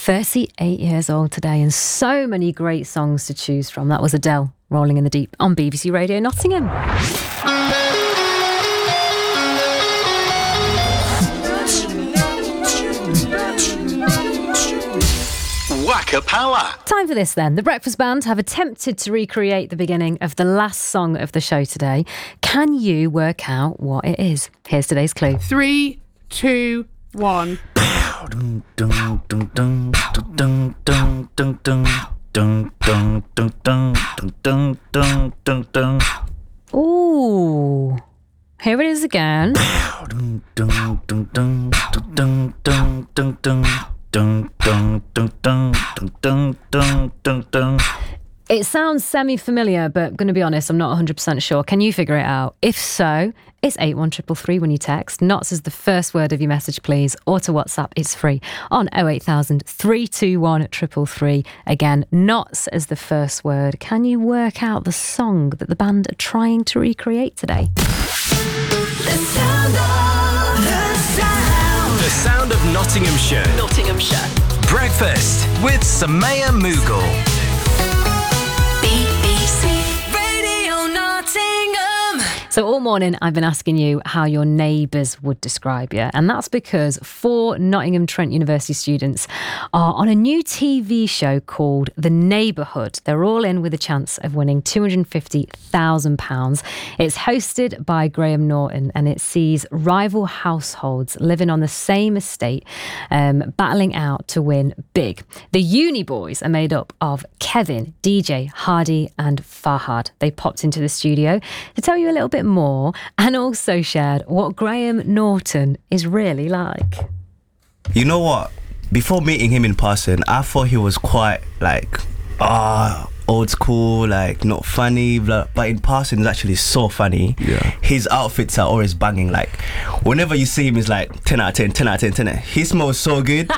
38 years old today, and so many great songs to choose from. That was Adele, Rolling in the Deep, on BBC Radio Nottingham. Waka Power. Time for this then. The Breakfast Band have attempted to recreate the beginning of the last song of the show today. Can you work out what it is? Here's today's clue. 3, 2, 1. Ooh. Here it is again. It sounds semi-familiar, but I'm going to be honest, I'm not 100% sure. Can you figure it out? If so, it's 81333 when you text. Knots as the first word of your message, please. Or to WhatsApp, it's free on 08000 321 333. Again, Knots as the first word. Can you work out the song that the band are trying to recreate today? The sound of Nottinghamshire. Breakfast with Samaya Mughal. BBC Radio Nottingham. So all morning I've been asking you how your neighbours would describe you, and that's because 4 Nottingham Trent University students are on a new TV show called The Neighbourhood. They're all in with a chance of winning £250,000. It's hosted by Graham Norton, and it sees rival households living on the same estate, battling out to win big. The Uni Boys are made up of Kevin, DJ, Hardy and Fahad. They popped into the studio to tell you a little bit more, and also shared what Graham Norton is really like. You know what? Before meeting him in person, I thought he was quite like, old school, like not funny, but in person he's actually so funny. Yeah. His outfits are always banging. Like whenever you see him, he's like 10 out of 10, 10 out of 10, 10 out. He smells so good.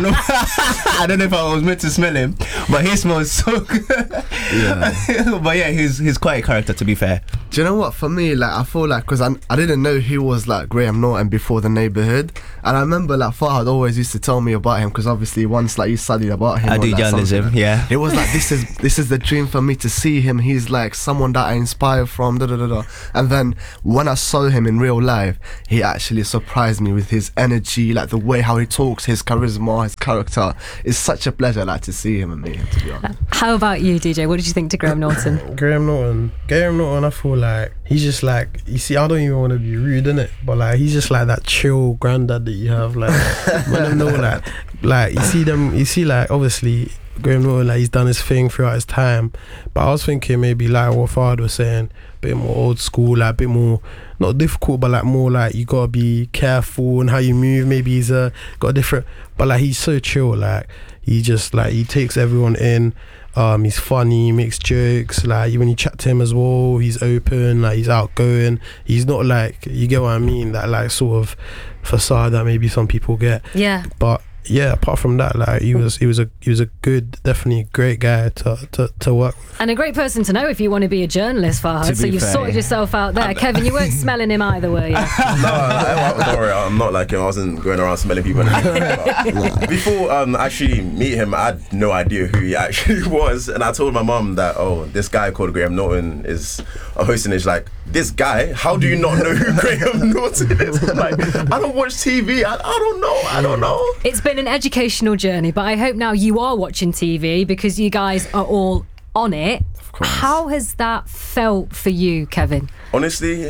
I don't know if I was meant to smell him, but he smells so good. Yeah. But yeah, he's quite a character, to be fair. Do you know what? For me, like I feel like, because I didn't know he was like Graham Norton before The Neighbourhood, and I remember like Fahad always used to tell me about him, because obviously once like you studied about him, I do journalism. Yeah. It was like this is the dream for me to see him. He's like someone that I inspire from. And then when I saw him in real life, he actually surprised me with his energy, like the way how he talks, his charisma, his character. It's such a pleasure like to see him and meet him, to be honest. How about you, DJ? What did you think to Graham Norton? Graham Norton, I feel like he's just like, you see, I don't even want to be rude, innit? But like, he's just like that chill granddad that you have. Like, when I know, like you see, like, obviously, Graham Norton, like, he's done his thing throughout his time. But I was thinking maybe like what Fahad was saying, a bit more old school, like a bit more, not difficult, but like more like you gotta be careful and how you move. Maybe he's got a different, but like he's so chill, like he just like, he takes everyone in. He's funny, he makes jokes, like when you chat to him as well, he's open, like he's outgoing. He's not like, you get what I mean, that like sort of facade that maybe some people get. Yeah. But yeah, apart from that, like he was a good, definitely great guy to work with. And a great person to know if you want to be a journalist, Fahad. So you've sorted yourself out there. Kevin, you weren't smelling him either, were you? No, don't worry, I'm not like him. I wasn't going around smelling people. Before actually meet him, I had no idea who he actually was, and I told my mum that, this guy called Graham Norton is a host, and it's like, this guy? How do you not know who Graham Norton is? Like, I don't watch TV. I don't know. It's been an educational journey, but I hope now you are watching TV because you guys are all on it. Of course. How has that felt for you, Kevin? Honestly,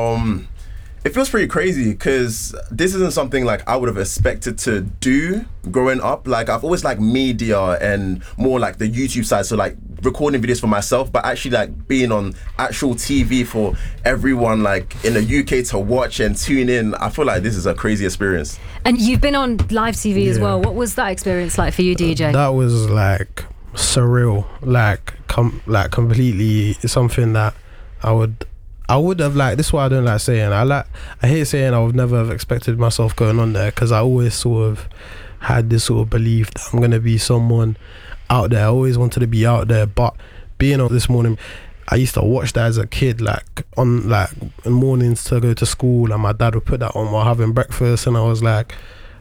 it feels pretty crazy because this isn't something like I would have expected to do growing up. Like, I've always liked media and more like the YouTube side, so like recording videos for myself, but actually like being on actual TV for everyone like in the UK to watch and tune in. I feel like this is a crazy experience. And you've been on live TV as well. What was that experience like for you, DJ? That was like surreal, like completely something that I would have, like, this is what I don't like saying. I hate saying I would never have expected myself going on there, because I always sort of had this sort of belief that I'm going to be someone out there. I always wanted to be out there, but being on this morning, I used to watch that as a kid, like in mornings to go to school, and my dad would put that on while having breakfast, and I was like,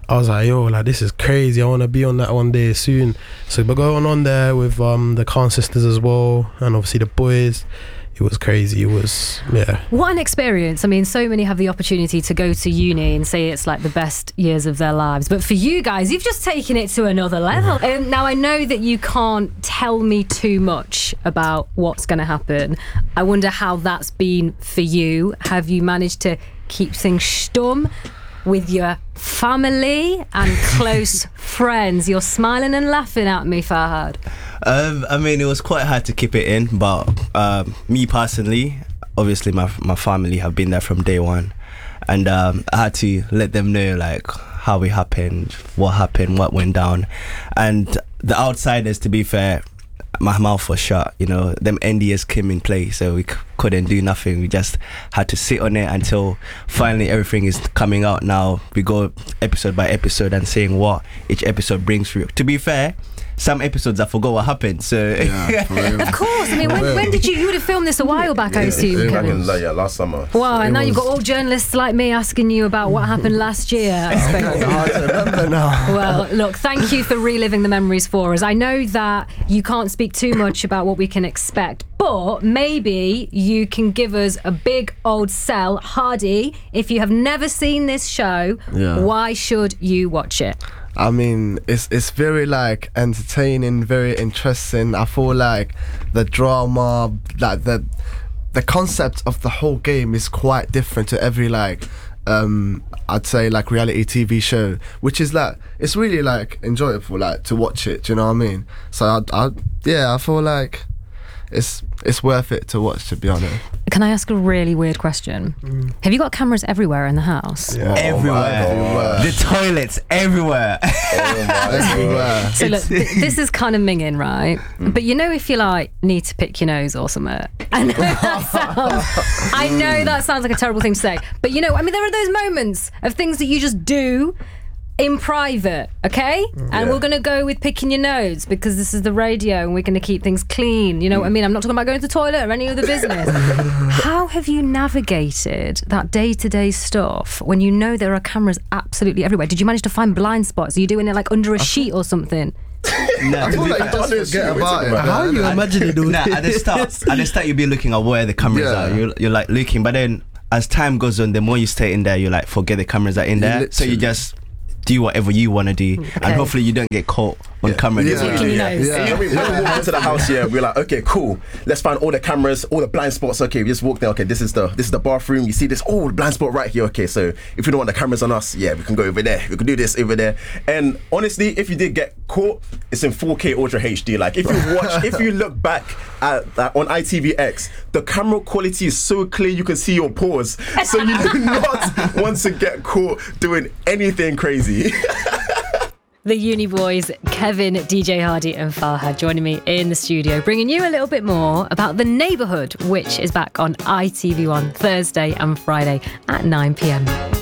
I was like, yo, like, this is crazy. I want to be on that one day soon. So we're going on there with the Khan sisters as well, and obviously the boys. It was crazy. It was, yeah. What an experience. I mean, so many have the opportunity to go to uni and say it's like the best years of their lives. But for you guys, you've just taken it to another level. Now, I know that you can't tell me too much about what's going to happen. I wonder how that's been for you. Have you managed to keep things stum with your family and close friends? You're smiling and laughing at me, Farhad. I mean, it was quite hard to keep it in, but me personally, obviously my family have been there from day one, and I had to let them know like how it happened, what went down, and the outsiders, to be fair, my mouth was shut, you know, them NDAs came in play, so we couldn't do nothing. We just had to sit on it until finally everything is coming out. Now we go episode by episode and saying what each episode brings through. To be fair, some episodes I forgot what happened, so of course. I mean, when did you would have filmed this a while back, I assume, Kevin? Last summer. Wow, and now you've got all journalists like me asking you about what happened last year, I suppose. Hard to remember now. Well, look, thank you for reliving the memories for us. I know that you can't speak too much about what we can expect, but maybe you can give us a big old sell. Hardy, if you have never seen this show, why should you watch it? I mean, it's very like entertaining, very interesting. I feel like the drama, like the concept of the whole game is quite different to every like I'd say like reality TV show, which is like it's really like enjoyable like to watch it. Do you know what I mean? So I feel like it's worth it to watch, to be honest. Can I ask a really weird question? Have you got cameras everywhere in the house? Yeah. everywhere. The toilets everywhere. Everywhere. So look, this is kind of minging, right? But you know, if you like need to pick your nose or something, I know that sounds like a terrible thing to say, but you know, I mean, there are those moments of things that you just do in private, okay? And we're going to go with picking your nose because this is the radio and we're going to keep things clean. You know what I mean? I'm not talking about going to the toilet or any other business. How have you navigated that day-to-day stuff when you know there are cameras absolutely everywhere? Did you manage to find blind spots? Are you doing it like under a sheet or something? No, I feel like you just forget about it. How you imagine it doing? Nah, at the start you'll be looking at where the cameras are. You're like looking, but then as time goes on, the more you stay in there, you like forget the cameras are in there. So you just do whatever you want to do, and hopefully you don't get caught on camera. When we walk into the house, we're like, okay, cool. Let's find all the cameras, all the blind spots. Okay, we just walk there. Okay, this is the bathroom. You see this? Oh, the blind spot right here. Okay, so if you don't want the cameras on us, we can go over there. We can do this over there. And honestly, if you did get caught, it's in 4K Ultra HD. Like if you look back at on ITVX, the camera quality is so clear you can see your pores. So you do not want to get caught doing anything crazy. The Uni Boys, Kevin, DJ Hardy and Farhad joining me in the studio, bringing you a little bit more about The Neighbourhood, which is back on ITV1 Thursday and Friday at 9 p.m.